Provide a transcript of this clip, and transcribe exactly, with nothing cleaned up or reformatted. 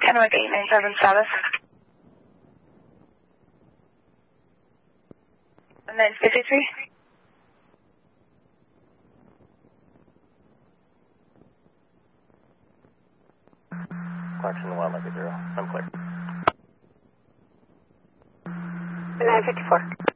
Kennewick eight nine seven status. And then fifty-three. Clarkson one, like a zero. I'm clear. nine fifty-four.